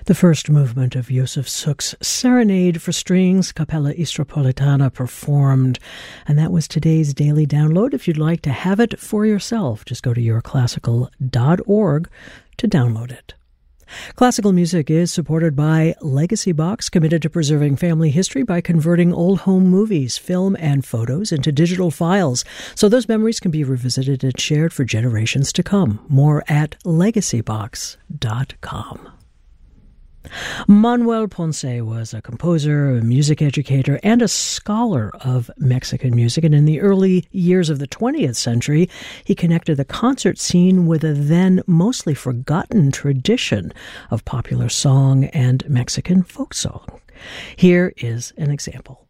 The first movement of Josef Suk's Serenade for Strings, Capella Istropolitana performed. And that was today's daily download. If you'd like to have it for yourself, just go to yourclassical.org to download it. Classical music is supported by Legacy Box, committed to preserving family history by converting old home movies, film, and photos into digital files, so those memories can be revisited and shared for generations to come. More at legacybox.com. Manuel Ponce was a composer, a music educator, and a scholar of Mexican music. And in the early years of the 20th century, he connected the concert scene with a then mostly forgotten tradition of popular song and Mexican folk song. Here is an example.